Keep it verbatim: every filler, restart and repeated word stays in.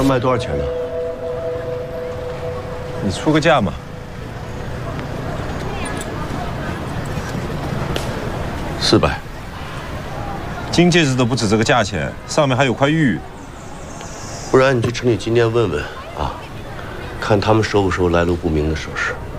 要卖多少钱呢？ 你出个价嘛。 四百。 金戒指都不止这个价钱，上面还有块玉。 不然你去城里金店问问啊，看他们收不收来路不明的首饰。